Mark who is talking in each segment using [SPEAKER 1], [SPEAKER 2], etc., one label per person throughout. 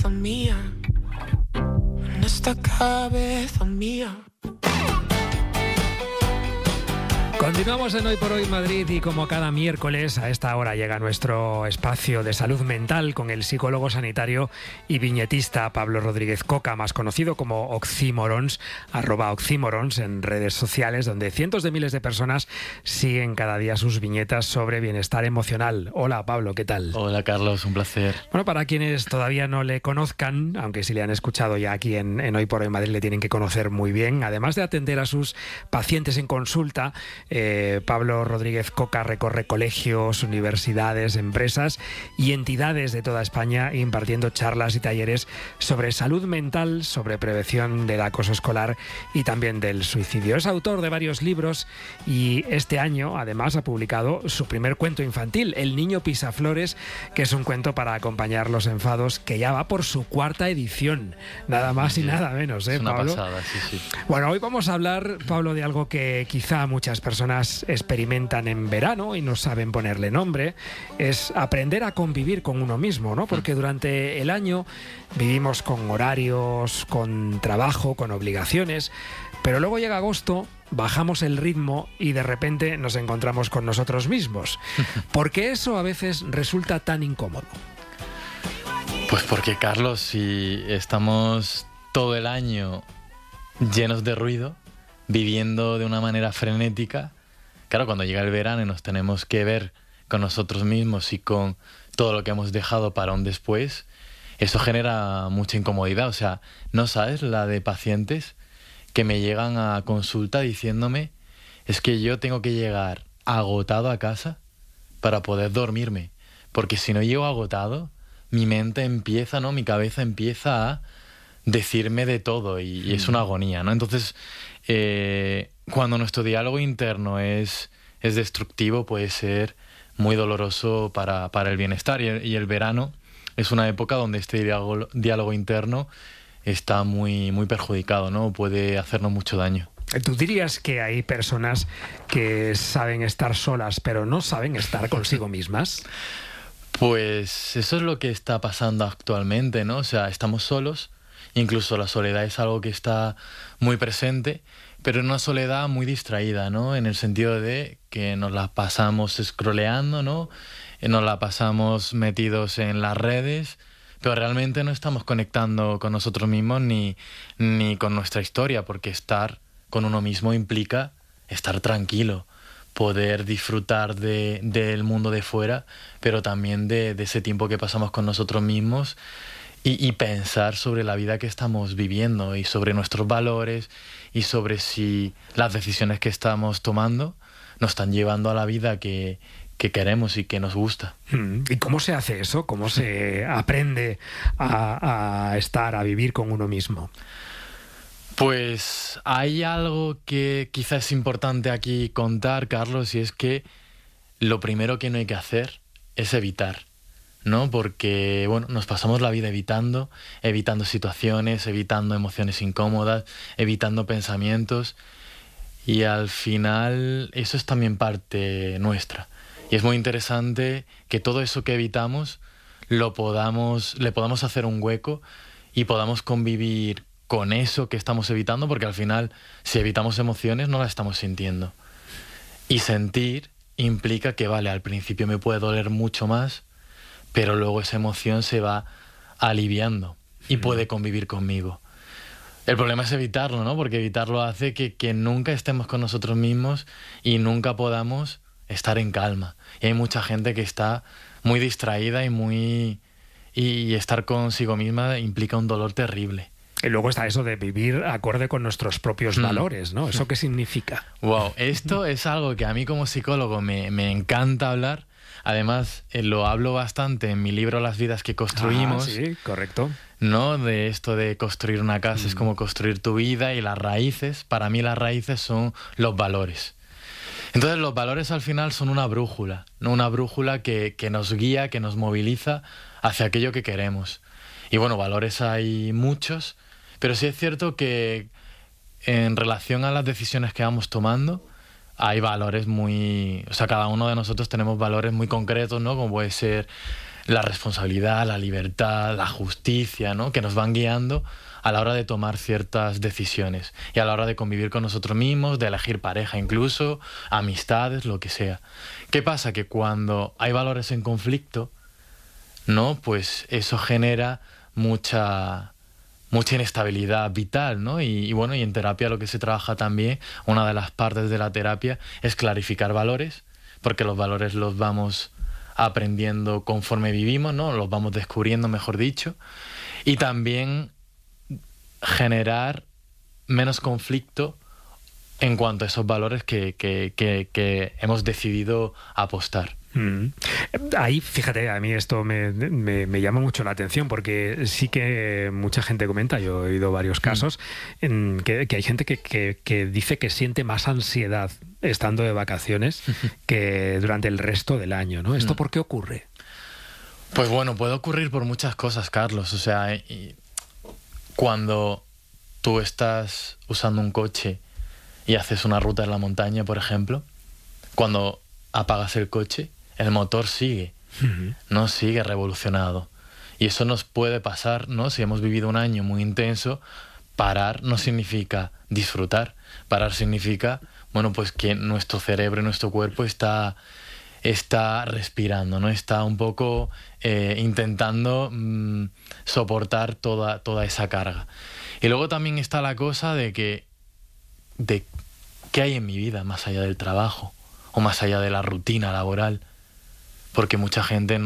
[SPEAKER 1] mía, en esta cabeza mía.
[SPEAKER 2] Continuamos en Hoy por Hoy Madrid y como cada miércoles a esta hora llega nuestro espacio de salud mental con el psicólogo sanitario y viñetista Pablo Rodríguez Coca, más conocido como Oxímorons, @Oxímorons en redes sociales, donde cientos de miles de personas siguen cada día sus viñetas sobre bienestar emocional. Hola Pablo, ¿qué tal?
[SPEAKER 3] Hola Carlos, un placer.
[SPEAKER 2] Bueno, para quienes todavía no le conozcan, aunque si le han escuchado ya aquí en Hoy por Hoy Madrid le tienen que conocer muy bien, además de atender a sus pacientes en consulta, Pablo Rodríguez Coca recorre colegios, universidades, empresas y entidades de toda España impartiendo charlas y talleres sobre salud mental, sobre prevención del acoso escolar y también del suicidio. Es autor de varios libros y este año además ha publicado su primer cuento infantil, El niño pisaflores, que es un cuento para acompañar los enfados, que ya va por su 4ª edición, nada más y nada menos,
[SPEAKER 3] es una
[SPEAKER 2] Pablo.
[SPEAKER 3] pasada, sí.
[SPEAKER 2] Bueno, hoy vamos a hablar, Pablo, de algo que quizá muchas personas experimentan en verano y no saben ponerle nombre. Es aprender a convivir con uno mismo, ¿no? Porque durante el año vivimos con horarios, con trabajo, con obligaciones, pero luego llega agosto, bajamos el ritmo y de repente nos encontramos con nosotros mismos. ¿Por qué eso a veces resulta tan incómodo?
[SPEAKER 3] Pues porque, Carlos, si estamos todo el año llenos de ruido, viviendo de una manera frenética, claro, cuando llega el verano y nos tenemos que ver con nosotros mismos y con todo lo que hemos dejado para un después, eso genera mucha incomodidad. O sea, no sabes la de pacientes que me llegan a consulta diciéndome: es que yo tengo que llegar agotado a casa para poder dormirme, porque si no llego agotado, mi mente empieza, ¿no? Mi cabeza empieza a decirme de todo y es una agonía, ¿no? Entonces, cuando nuestro diálogo interno es destructivo, puede ser muy doloroso para el bienestar. Y el verano es una época donde este diálogo interno está muy, muy perjudicado, ¿no? Puede hacernos mucho daño.
[SPEAKER 2] ¿Tú dirías que hay personas que saben estar solas, pero no saben estar consigo mismas?
[SPEAKER 3] Pues eso es lo que está pasando actualmente, ¿no? O sea, estamos solos, incluso la soledad es algo que está muy presente, pero una soledad muy distraída, ¿no? En el sentido de que nos la pasamos scrolleando, ¿no? Nos la pasamos metidos en las redes, pero realmente no estamos conectando con nosotros mismos ni con nuestra historia, porque estar con uno mismo implica estar tranquilo, poder disfrutar del mundo de fuera, pero también de ese tiempo que pasamos con nosotros mismos y pensar sobre la vida que estamos viviendo y sobre nuestros valores y sobre si las decisiones que estamos tomando nos están llevando a la vida que queremos y que nos gusta.
[SPEAKER 2] ¿Y cómo se hace eso? ¿Cómo se aprende a estar, a vivir con uno mismo?
[SPEAKER 3] Pues hay algo que quizás es importante aquí contar, Carlos, y es que lo primero que no hay que hacer es evitar, ¿no? Porque, bueno, nos pasamos la vida evitando situaciones, evitando emociones incómodas, evitando pensamientos, y al final eso es también parte nuestra. Y es muy interesante que todo eso que evitamos le podamos hacer un hueco y podamos convivir con eso que estamos evitando, porque al final, si evitamos emociones, no las estamos sintiendo. Y sentir implica que, vale, al principio me puede doler mucho más, pero luego esa emoción se va aliviando y puede convivir conmigo. El problema es evitarlo, ¿no? Porque evitarlo hace que nunca estemos con nosotros mismos y nunca podamos estar en calma. Y hay mucha gente que está muy distraída y estar consigo misma implica un dolor terrible.
[SPEAKER 2] Y luego está eso de vivir acorde con nuestros propios valores, ¿no? ¿Eso qué significa?
[SPEAKER 3] Wow, esto es algo que a mí como psicólogo me encanta hablar. Además, lo hablo bastante en mi libro Las vidas que construimos.
[SPEAKER 2] Sí, correcto.
[SPEAKER 3] ¿No? De esto de construir una casa es como construir tu vida, y las raíces, para mí las raíces son los valores. Entonces los valores al final son una brújula, ¿no? Una brújula que nos guía, que nos moviliza hacia aquello que queremos. Y bueno, valores hay muchos, pero sí es cierto que en relación a las decisiones que vamos tomando, hay valores muy... O sea, cada uno de nosotros tenemos valores muy concretos, ¿no? Como puede ser la responsabilidad, la libertad, la justicia, ¿no? Que nos van guiando a la hora de tomar ciertas decisiones y a la hora de convivir con nosotros mismos, de elegir pareja incluso, amistades, lo que sea. ¿Qué pasa? Que cuando hay valores en conflicto, ¿no? Pues eso genera mucha inestabilidad vital, ¿no? Y bueno, y en terapia lo que se trabaja también, una de las partes de la terapia es clarificar valores, porque los valores los vamos aprendiendo conforme vivimos, ¿no? Los vamos descubriendo, mejor dicho, y también generar menos conflicto en cuanto a esos valores que hemos decidido apostar.
[SPEAKER 2] Ahí, fíjate, a mí esto me llama mucho la atención, porque sí que mucha gente comenta, yo he oído varios casos, que hay gente que dice que siente más ansiedad estando de vacaciones que durante el resto del año, ¿no? ¿Esto por qué ocurre?
[SPEAKER 3] Pues bueno, puede ocurrir por muchas cosas, Carlos. O sea, cuando tú estás usando un coche y haces una ruta en la montaña, por ejemplo, cuando apagas el coche, el motor sigue, ¿no? Sigue revolucionado. Y eso nos puede pasar, ¿no? Si hemos vivido un año muy intenso, parar no significa disfrutar. Parar significa, bueno, pues que nuestro cerebro y nuestro cuerpo está respirando, ¿no? Está un poco intentando soportar toda esa carga. Y luego también está la cosa de qué hay en mi vida más allá del trabajo o más allá de la rutina laboral, porque mucha gente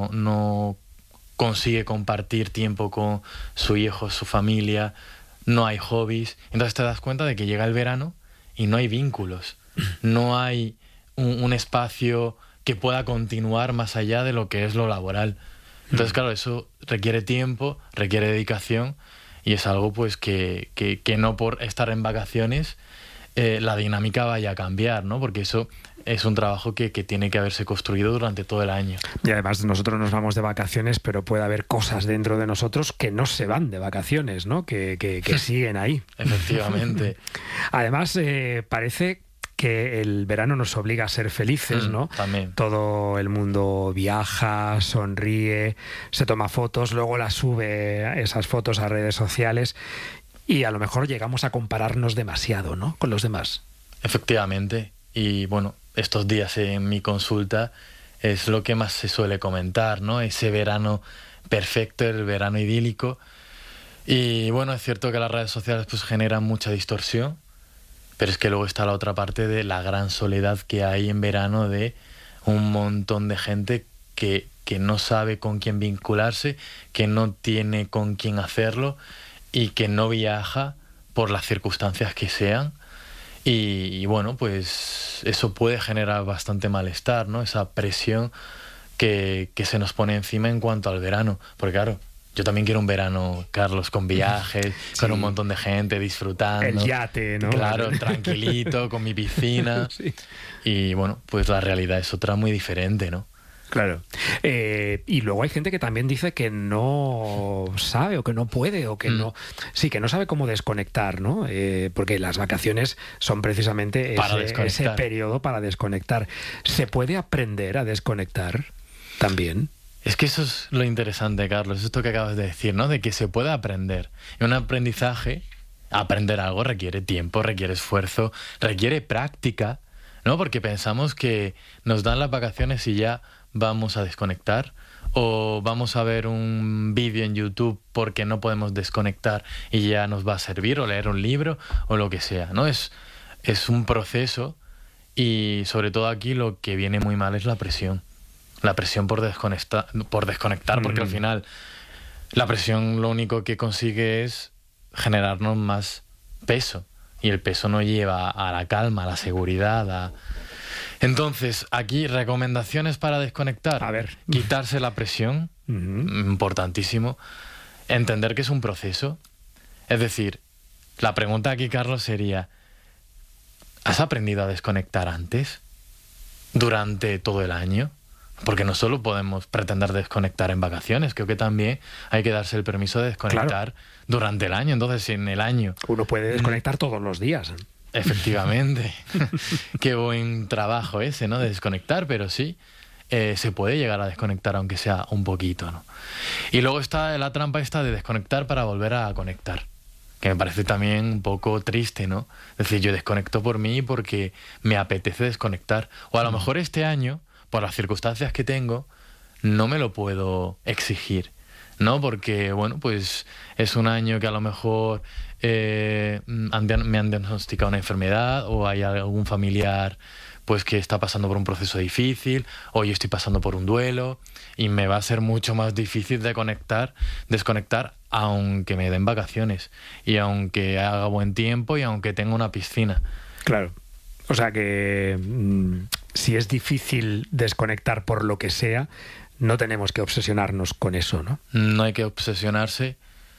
[SPEAKER 3] no consigue compartir tiempo con su hijo, su familia, no hay hobbies. Entonces te das cuenta de que llega el verano y no hay vínculos, no hay un espacio que pueda continuar más allá de lo que es lo laboral. Entonces, claro, eso requiere tiempo, requiere dedicación, y es algo pues que no por estar en vacaciones la dinámica vaya a cambiar, ¿no? Porque eso es un trabajo que tiene que haberse construido durante todo el año.
[SPEAKER 2] Y además nosotros nos vamos de vacaciones, pero puede haber cosas dentro de nosotros que no se van de vacaciones, ¿no? Que siguen ahí.
[SPEAKER 3] Efectivamente.
[SPEAKER 2] Además, parece que el verano nos obliga a ser felices, ¿no?
[SPEAKER 3] También.
[SPEAKER 2] Todo el mundo viaja, sonríe, se toma fotos, luego las sube esas fotos a redes sociales y a lo mejor llegamos a compararnos demasiado, ¿no? Con los demás.
[SPEAKER 3] Efectivamente. Y bueno, estos días en mi consulta es lo que más se suele comentar, ¿no? Ese verano perfecto, el verano idílico. Y bueno, es cierto que las redes sociales pues generan mucha distorsión, pero es que luego está la otra parte de la gran soledad que hay en verano, de un montón de gente que no sabe con quién vincularse, que no tiene con quién hacerlo y que no viaja por las circunstancias que sean. Y bueno, pues eso puede generar bastante malestar, ¿no? Esa presión que se nos pone encima en cuanto al verano. Porque claro, yo también quiero un verano, Carlos, con viajes, sí, con un montón de gente disfrutando.
[SPEAKER 2] El yate, ¿no?
[SPEAKER 3] Claro, tranquilito, con mi piscina. Sí. Y bueno, pues la realidad es otra muy diferente, ¿no?
[SPEAKER 2] Claro. Y luego hay gente que también dice que no sabe o que no puede o que no... Sí, que no sabe cómo desconectar, ¿no? Porque las vacaciones son precisamente ese periodo para desconectar. ¿Se puede aprender a desconectar también?
[SPEAKER 3] Es que eso es lo interesante, Carlos, esto que acabas de decir, ¿no? De que se puede aprender. Y un aprendizaje, aprender algo requiere tiempo, requiere esfuerzo, requiere práctica, ¿no? Porque pensamos que nos dan las vacaciones y ya vamos a desconectar, o vamos a ver un vídeo en YouTube porque no podemos desconectar y ya nos va a servir, o leer un libro o lo que sea, ¿no? Es un proceso, y sobre todo aquí lo que viene muy mal es la presión por desconectar, porque al final la presión lo único que consigue es generarnos más peso, y el peso no lleva a la calma, a la seguridad, Entonces, aquí, recomendaciones para desconectar.
[SPEAKER 2] A ver.
[SPEAKER 3] Quitarse la presión, importantísimo. Entender que es un proceso. Es decir, la pregunta aquí, Carlos, sería: ¿has aprendido a desconectar antes? ¿Durante todo el año? Porque no solo podemos pretender desconectar en vacaciones, creo que también hay que darse el permiso de desconectar durante el año. Entonces, si en el año...
[SPEAKER 2] Uno puede desconectar todos los días.
[SPEAKER 3] Efectivamente. Qué buen trabajo ese, ¿no? De desconectar, pero sí. se puede llegar a desconectar, aunque sea un poquito, ¿no? Y luego está la trampa esta de desconectar para volver a conectar, que me parece también un poco triste, ¿no? Es decir, yo desconecto por mí porque me apetece desconectar. O a lo mejor este año, por las circunstancias que tengo, no me lo puedo exigir, ¿no? Porque, bueno, pues es un año que a lo mejor me han diagnosticado una enfermedad, o hay algún familiar pues que está pasando por un proceso difícil, o yo estoy pasando por un duelo, y me va a ser mucho más difícil desconectar, aunque me den vacaciones, y aunque haga buen tiempo, y aunque tenga una piscina.
[SPEAKER 2] Claro. O sea que si es difícil desconectar por lo que sea, no tenemos que obsesionarnos con eso, ¿no?
[SPEAKER 3] No hay que obsesionarse,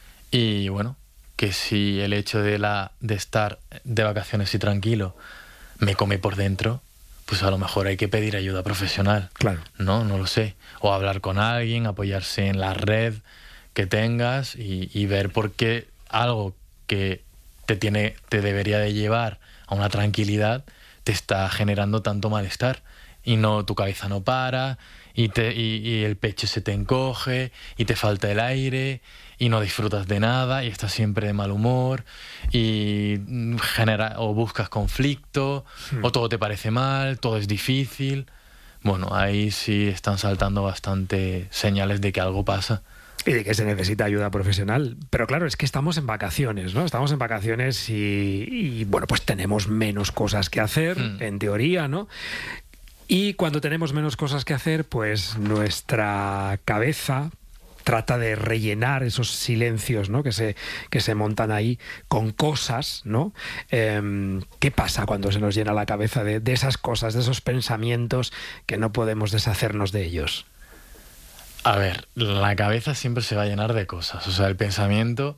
[SPEAKER 3] y bueno, que si el hecho de estar de vacaciones y tranquilo me come por dentro, pues a lo mejor hay que pedir ayuda profesional.
[SPEAKER 2] Claro.
[SPEAKER 3] No lo sé. O hablar con alguien, apoyarse en la red que tengas y ver por qué algo que te debería de llevar a una tranquilidad te está generando tanto malestar. Y tu cabeza no para, y el pecho se te encoge, y te falta el aire, y no disfrutas de nada, y estás siempre de mal humor, y o buscas conflicto, o todo te parece mal, todo es difícil. Bueno, ahí sí están saltando bastante señales de que algo pasa.
[SPEAKER 2] Y de que se necesita ayuda profesional. Pero claro, es que estamos en vacaciones, ¿no? Estamos en vacaciones y bueno, pues tenemos menos cosas que hacer, en teoría, ¿no? Y cuando tenemos menos cosas que hacer, pues nuestra cabeza trata de rellenar esos silencios, ¿no? que se montan ahí con cosas, ¿no? ¿Qué pasa cuando se nos llena la cabeza de esas cosas, de esos pensamientos que no podemos deshacernos de ellos?
[SPEAKER 3] A ver, la cabeza siempre se va a llenar de cosas. O sea, el pensamiento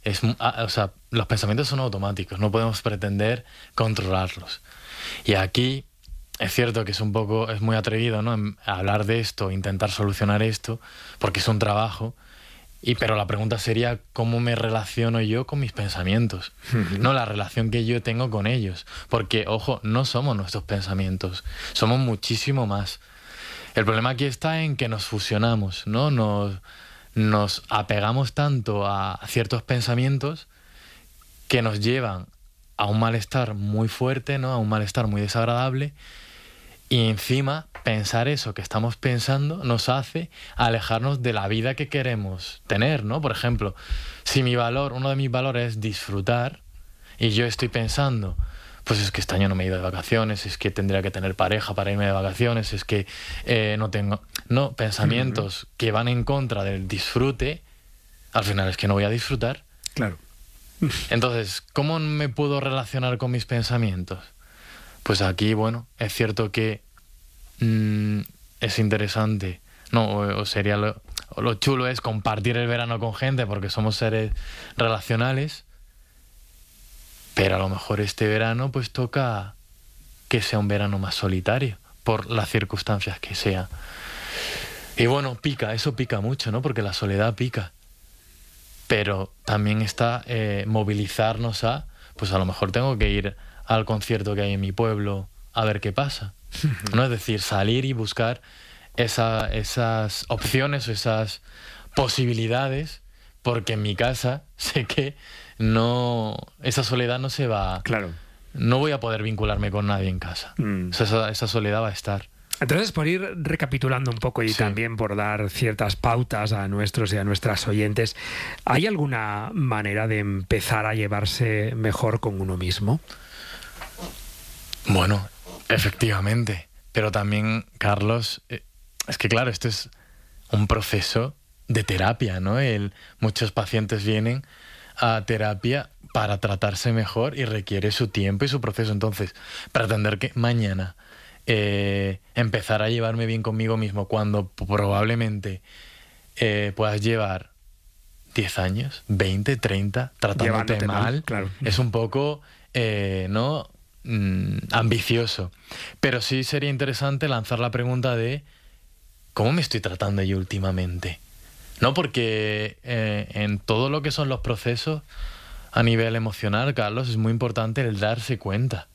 [SPEAKER 3] los pensamientos son automáticos, no podemos pretender controlarlos. Y aquí es cierto que es muy atrevido, ¿no?, hablar de esto, intentar solucionar esto, porque es un trabajo, pero la pregunta sería cómo me relaciono yo con mis pensamientos, no la relación que yo tengo con ellos, porque, ojo, no somos nuestros pensamientos, somos muchísimo más. El problema aquí está en que nos fusionamos, ¿no? Nos apegamos tanto a ciertos pensamientos que nos llevan a un malestar muy fuerte, ¿no?, a un malestar muy desagradable. Y encima, pensar eso que estamos pensando nos hace alejarnos de la vida que queremos tener, ¿no? Por ejemplo, si uno de mis valores es disfrutar, y yo estoy pensando, pues es que este año no me he ido de vacaciones, es que tendría que tener pareja para irme de vacaciones, es que no tengo... No, pensamientos que van en contra del disfrute, al final es que no voy a disfrutar.
[SPEAKER 2] Claro.
[SPEAKER 3] Entonces, ¿cómo me puedo relacionar con mis pensamientos? Pues aquí, bueno, es cierto que es interesante, ¿no? O sería lo chulo es compartir el verano con gente, porque somos seres relacionales, pero a lo mejor este verano pues toca que sea un verano más solitario, por las circunstancias que sea. Y bueno, eso pica mucho, ¿no? Porque la soledad pica. Pero también está movilizarnos pues a lo mejor tengo que ir al concierto que hay en mi pueblo a ver qué pasa, ¿no? Es decir, salir y buscar esas opciones o esas posibilidades, porque en mi casa sé que esa soledad no se va.
[SPEAKER 2] Claro.
[SPEAKER 3] No voy a poder vincularme con nadie en casa. Esa soledad va a estar.
[SPEAKER 2] Entonces, por ir recapitulando un poco y también por dar ciertas pautas a nuestros y a nuestras oyentes, ¿hay alguna manera de empezar a llevarse mejor con uno mismo?
[SPEAKER 3] Bueno, efectivamente. Pero también, Carlos, es que claro, esto es un proceso de terapia, ¿no? Muchos pacientes vienen a terapia para tratarse mejor y requiere su tiempo y su proceso. Entonces, pretender que mañana empezar a llevarme bien conmigo mismo cuando probablemente puedas llevar 10 años, 20, 30, tratándote mal, claro, es un poco, ¿no?, ambicioso. Pero sí sería interesante lanzar la pregunta de ¿cómo me estoy tratando yo últimamente? ¿No? Porque en todo lo que son los procesos a nivel emocional, Carlos, es muy importante el darse cuenta.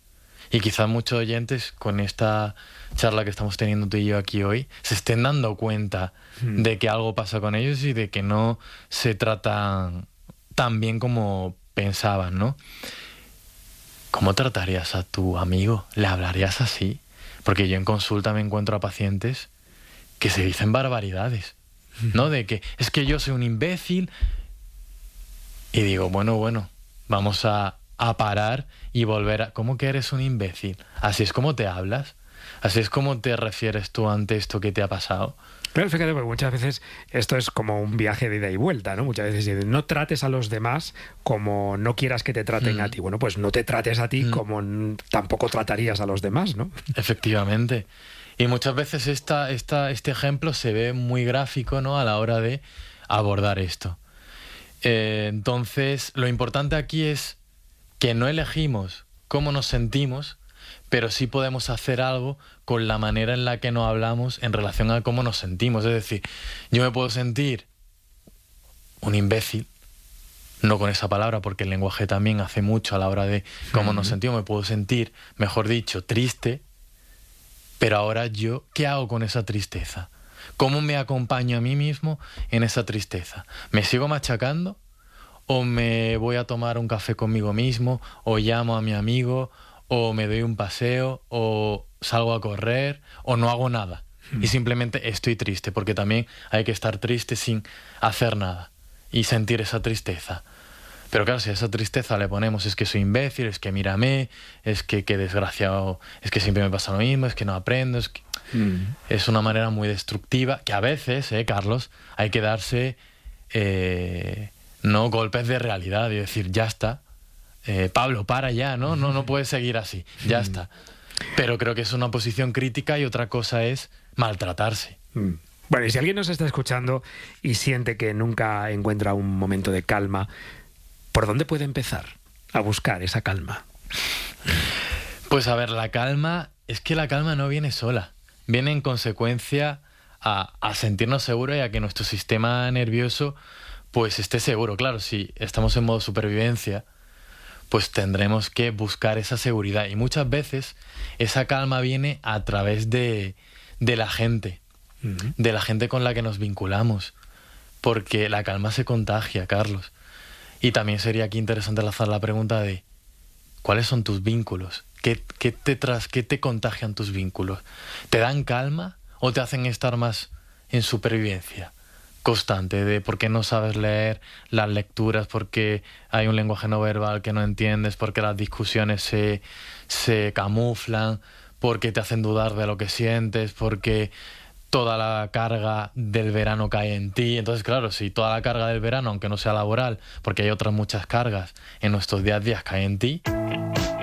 [SPEAKER 3] Y quizás muchos oyentes con esta charla que estamos teniendo tú y yo aquí hoy se estén dando cuenta de que algo pasa con ellos y de que no se tratan tan bien como pensaban, ¿no? ¿Cómo tratarías a tu amigo? ¿Le hablarías así? Porque yo en consulta me encuentro a pacientes que se dicen barbaridades, ¿no? De que es que yo soy un imbécil. Y digo, bueno, vamos a parar y volver a... ¿Cómo que eres un imbécil? ¿Así es como te hablas? ¿Así es como te refieres tú ante esto que te ha pasado?
[SPEAKER 2] Claro, fíjate, porque muchas veces esto es como un viaje de ida y vuelta, ¿no? Muchas veces dicen, no trates a los demás como no quieras que te traten a ti. Bueno, pues no te trates a ti como tampoco tratarías a los demás, ¿no?
[SPEAKER 3] Efectivamente. Y muchas veces este ejemplo se ve muy gráfico, ¿no? A la hora de abordar esto. Entonces, lo importante aquí es que no elegimos cómo nos sentimos, pero sí podemos hacer algo con la manera en la que nos hablamos en relación a cómo nos sentimos. Es decir, yo me puedo sentir un imbécil, no con esa palabra, porque el lenguaje también hace mucho a la hora de cómo nos sentimos. Me puedo sentir, mejor dicho, triste, pero ahora yo, ¿qué hago con esa tristeza? ¿Cómo me acompaño a mí mismo en esa tristeza? ¿Me sigo machacando? ¿O me voy a tomar un café conmigo mismo? ¿O llamo a mi amigo? ¿O me doy un paseo? ¿O salgo a correr? ¿O no hago nada? Y simplemente estoy triste, porque también hay que estar triste sin hacer nada y sentir esa tristeza. Pero claro, si a esa tristeza le ponemos es que soy imbécil, es que mírame, es que qué desgraciado, es que siempre me pasa lo mismo, es que no aprendo, es que... Es una manera muy destructiva que a veces, Carlos, hay que darse no golpes de realidad y decir, ya está, Pablo, para ya, no puedes seguir así, ya está. Pero creo que es una posición crítica y otra cosa es maltratarse.
[SPEAKER 2] Bueno, y si alguien nos está escuchando y siente que nunca encuentra un momento de calma, ¿por dónde puede empezar a buscar esa calma?
[SPEAKER 3] Pues a ver, la calma, es que la calma no viene sola. Viene en consecuencia a sentirnos seguros y a que nuestro sistema nervioso pues esté seguro. Claro, si estamos en modo supervivencia, pues tendremos que buscar esa seguridad. Y muchas veces esa calma viene a través de la gente, de la gente con la que nos vinculamos. Porque la calma se contagia, Carlos. Y también sería aquí interesante lanzar la pregunta de ¿cuáles son tus vínculos? ¿Qué te contagian tus vínculos? ¿Te dan calma o te hacen estar más en supervivencia constante? De por qué no sabes leer las lecturas, porque hay un lenguaje no verbal que no entiendes, porque las discusiones se camuflan, porque te hacen dudar de lo que sientes, porque toda la carga del verano cae en ti. Entonces, claro, si toda la carga del verano, aunque no sea laboral, porque hay otras muchas cargas en nuestros días a días, cae en ti,